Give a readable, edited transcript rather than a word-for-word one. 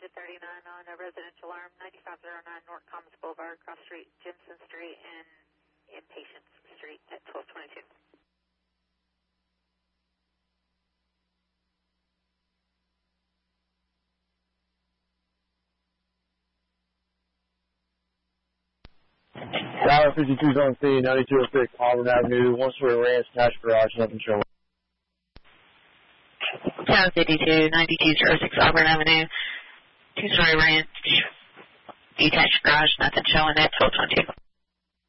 to 39 on a residential alarm, 9509 North Commons Boulevard, Cross Street, Jimson Street, and Impatience Street at 1222. Tower 52's on scene, 9206 Auburn Avenue, one-story ranch, attached garage, nothing showing. Tower 52, 9206 Auburn Avenue, two-story ranch, detached garage, nothing showing at 1222.